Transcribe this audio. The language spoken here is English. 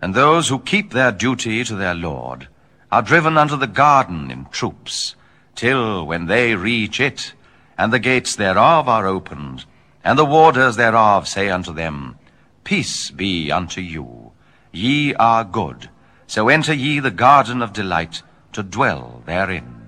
And those who keep their duty to their lord are driven unto the garden in troops, till when they reach it, and the gates thereof are opened, and the warders thereof say unto them, Peace be unto you, ye are good, so enter ye the garden of delight, to dwell therein.